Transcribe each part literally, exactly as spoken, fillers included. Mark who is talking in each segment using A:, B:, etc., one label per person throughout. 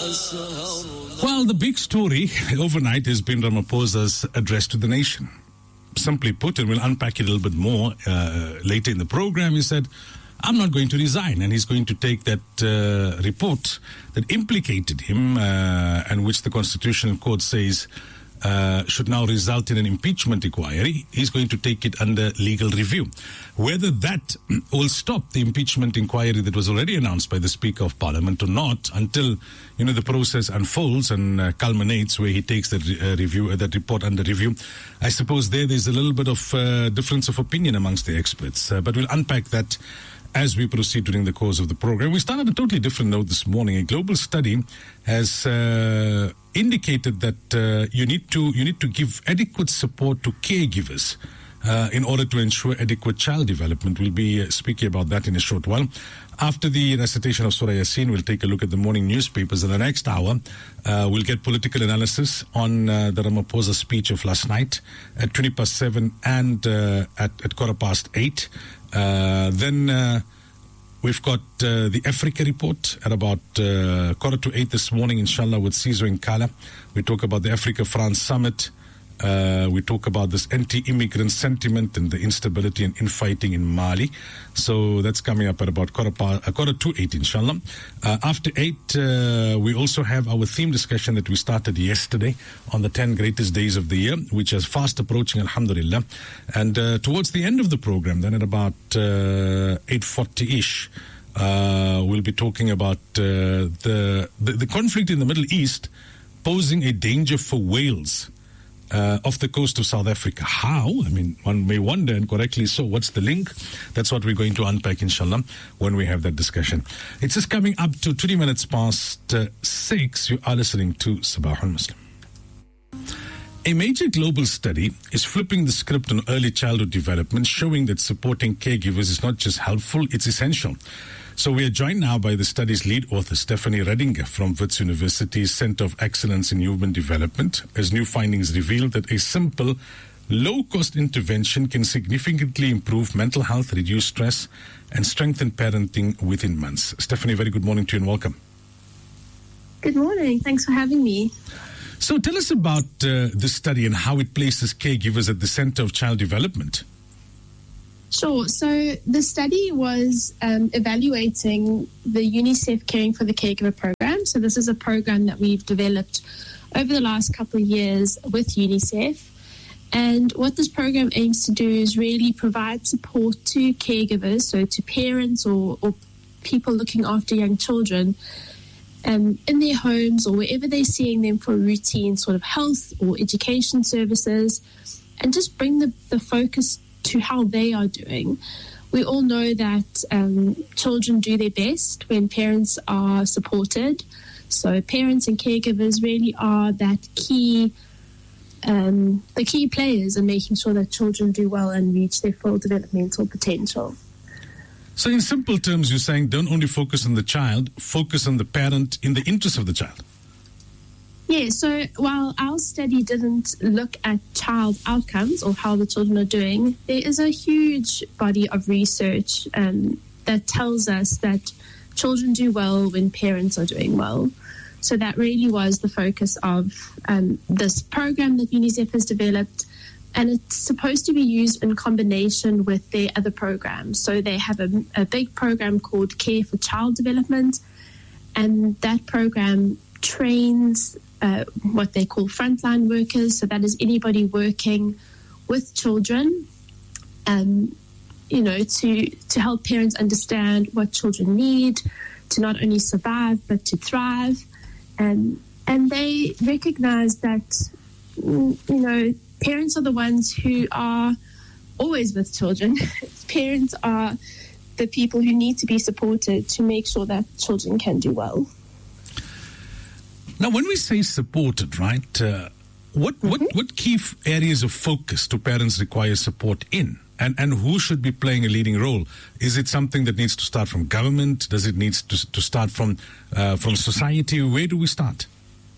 A: Well, the big story overnight has been Ramaphosa's address to the nation. Simply put, and we'll unpack it a little bit more uh, later in the program, he said, I'm not going to resign, and he's going to take that uh, report that implicated him uh, and which the Constitutional Court says uh, should now result in an impeachment inquiry. He's going to take it under legal review. Whether that will stop the impeachment inquiry that was already announced by the Speaker of Parliament or not, until you know the process unfolds and uh, culminates where he takes that re- uh, review, uh, that report under review, I suppose there there's a little bit of uh, difference of opinion amongst the experts. Uh, but we'll unpack that as we proceed during the course of the program. We started a totally different note this morning. A global study has uh, indicated that uh, you need to you need to give adequate support to caregivers uh, in order to ensure adequate child development. We'll be uh, speaking about that in a short while. After the recitation of Surah Yasin, we'll take a look at the morning newspapers. In the next hour, uh, we'll get political analysis on uh, the Ramaphosa speech of last night at twenty past seven and uh, at, at quarter past eight. Uh, then uh, we've got uh, the Africa report at about uh, quarter to eight this morning, inshallah, with Cizo Nkala. We talk about the Africa-France summit. Uh, we talk about this anti-immigrant sentiment and the instability and infighting in Mali. So that's coming up at about quarter, pa- uh, quarter to eight, inshallah. Uh, after eight, uh, we also have our theme discussion that we started yesterday on the ten greatest days of the year, which is fast approaching, alhamdulillah. And uh, towards the end of the program, then at about uh, eight forty-ish, uh, we'll be talking about uh, the, the, the conflict in the Middle East posing a danger for Wales. Uh, off the coast of South Africa. How? I mean, one may wonder, and correctly so, what's the link? That's what we're going to unpack, inshallah, when we have that discussion. It's just coming up to twenty minutes past uh, six. You are listening to Sabah al-Muslim. A major global study is flipping the script on early childhood development, showing that supporting caregivers is not just helpful, it's essential. So we are joined now by the study's lead author, Stephanie Redinger from Wits University's Center of Excellence in Human Development, as new findings reveal that a simple, low-cost intervention can significantly improve mental health, reduce stress, and strengthen parenting within months. Stephanie, very good morning to you and welcome.
B: Good morning. Thanks for having me.
A: So tell us about uh, this study and how it places caregivers at the center of child development.
B: Sure. So the study was um, evaluating the UNICEF Caring for the Caregiver program. So this is a program that we've developed over the last couple of years with UNICEF. And what this program aims to do is really provide support to caregivers, so to parents or, or people looking after young children um, in their homes or wherever they're seeing them for routine sort of health or education services, and just bring the, the focus to how they are doing. We all know that um, children do their best when parents are supported. So parents and caregivers really are that key, um, the key players in making sure that children do well and reach their full developmental potential.
A: So in simple terms, you're saying don't only focus on the child, focus on the parent in the interest of the child.
B: Yeah, so while our study didn't look at child outcomes or how the children are doing, there is a huge body of research um, that tells us that children do well when parents are doing well. So that really was the focus of um, this program that UNICEF has developed, and it's supposed to be used in combination with their other programs. So they have a, a big program called Care for Child Development, and that program trains uh, what they call frontline workers. So that is anybody working with children, um, you know, to, to help parents understand what children need to not only survive, but to thrive. And, and they recognize that, you know, parents are the ones who are always with children. Parents are the people who need to be supported to make sure that children can do well.
A: Now, when we say supported, right, uh, what, mm-hmm. what what key f- areas of focus do parents require support in? And and who should be playing a leading role? Is it something that needs to start from government? Does it need to, to start from uh, from society? Where do we start?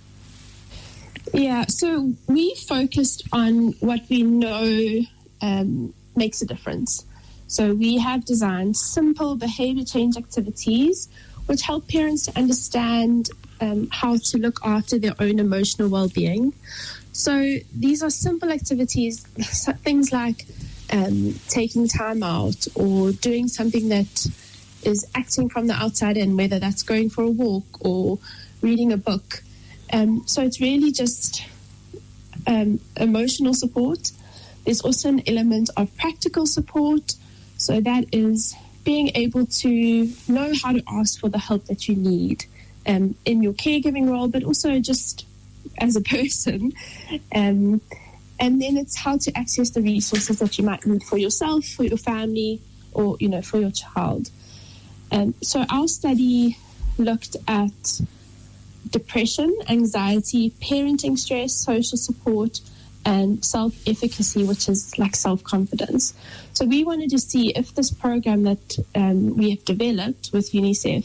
B: Yeah, so we focused on what we know um, makes a difference. So we have designed simple behavior change activities which help parents to understand um, how to look after their own emotional well-being. So these are simple activities, things like um, taking time out or doing something that is acting from the outside in, whether that's going for a walk or reading a book. Um, so it's really just um, emotional support. There's also an element of practical support. So that is being able to know how to ask for the help that you need um, in your caregiving role, but also just as a person. Um, and then it's how to access the resources that you might need for yourself, for your family, or, you know, for your child. Um, so our study looked at depression, anxiety, parenting stress, social support, and self-efficacy, which is like self-confidence. So we wanted to see if this program that um, we have developed with UNICEF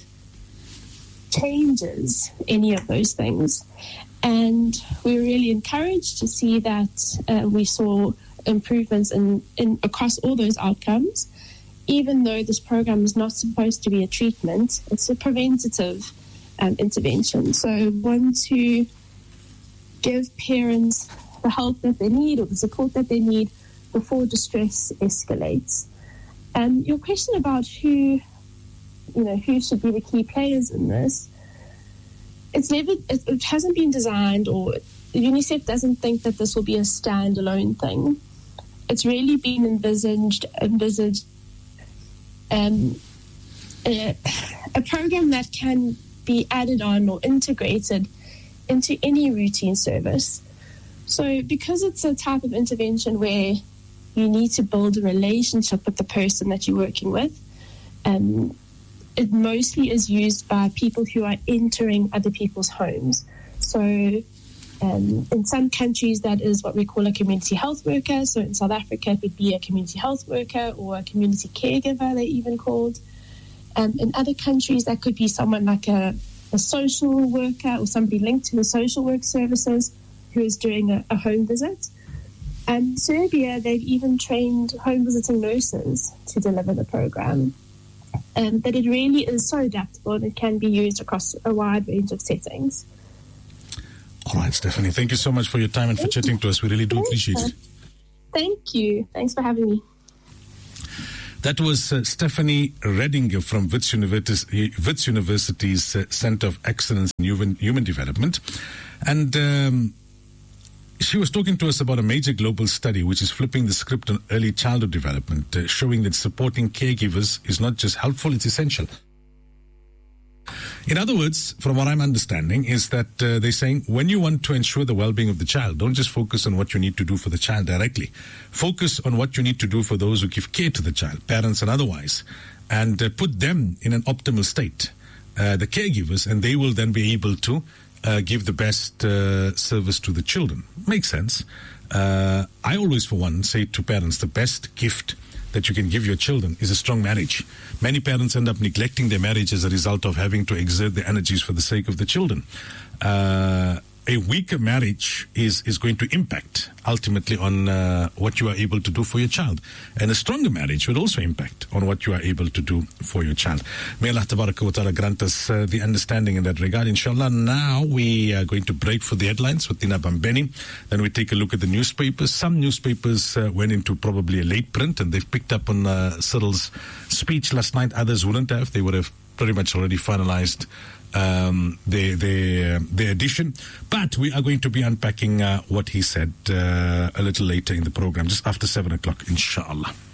B: changes any of those things. And we were really encouraged to see that uh, we saw improvements in, in across all those outcomes. Even though this program is not supposed to be a treatment, it's a preventative um, intervention. So we want to give parents the help that they need or the support that they need before distress escalates. And your question about who, you know, who should be the key players in this, it's never, it, it hasn't been designed, or UNICEF doesn't think that this will be a standalone thing. It's really been envisaged, envisaged um, a, a program that can be added on or integrated into any routine service. So because it's a type of intervention where you need to build a relationship with the person that you're working with, um, it mostly is used by people who are entering other people's homes. So um, in some countries, that is what we call a community health worker. So in South Africa, it would be a community health worker or a community caregiver, they're even called. Um, in other countries, that could be someone like a, a social worker or somebody linked to the social work services who is doing a, a home visit. And in Serbia, they've even trained home visiting nurses to deliver the program. Um, but it really is so adaptable and it can be used across a wide range of settings.
A: All right, Stephanie, thank you so much for your time and thank for chatting you. to us. We really do Thanks, appreciate it.
B: Thank you. Thanks for having me.
A: That was uh, Stephanie Redinger from Wits, University, Wits University's uh, Center of Excellence in Human, Human Development. And um, she was talking to us about a major global study which is flipping the script on early childhood development, uh, showing that supporting caregivers is not just helpful, it's essential. In other words, from what I'm understanding, is that uh, they're saying when you want to ensure the well-being of the child, don't just focus on what you need to do for the child directly. Focus on what you need to do for those who give care to the child, parents and otherwise, and uh, put them in an optimal state, uh, the caregivers, and they will then be able to uh, give the best uh, service to the children. Makes sense. Uh, I always, for one, say to parents, the best gift that you can give your children is a strong marriage. Many parents end up neglecting their marriage as a result of having to exert their energies for the sake of the children. Uh, a weaker marriage is, is going to impact ultimately on uh, what you are able to do for your child. And a stronger marriage will also impact on what you are able to do for your child. May Allah Tabaraka wa Ta'ala grant us uh, the understanding in that regard. Inshallah, now we are going to break for the headlines with Tina Bambeni. Then we take a look at the newspapers. Some newspapers uh, went into probably a late print and they've picked up on uh, Cyril's speech last night. Others wouldn't have. They would have pretty much already finalized Um, their, their, their edition. But we are going to be unpacking uh, what he said uh, a little later in the program, just after seven o'clock, inshallah.